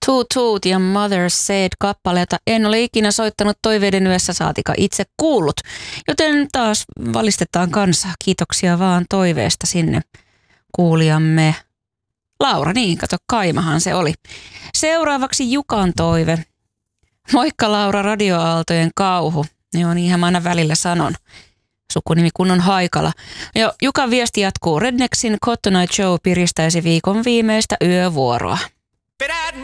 Toot Toot ja Mother Said -kappaleita en ole ikinä soittanut toiveiden yössä, saatika itse kuullut. Joten taas valistetaan kansaa. Kiitoksia vaan toiveesta sinne kuulijamme. Laura, niin kato, Kaimahan se oli. Seuraavaksi Jukan toive. Moikka Laura, radioaaltojen kauhu. Joo, niinhän mä aina välillä sanon. Sukunimi kun on Haikala. Ja Jukan viesti jatkuu. Rednexin Cotton Eye Joe piristäisi viikon viimeistä yövuoroa.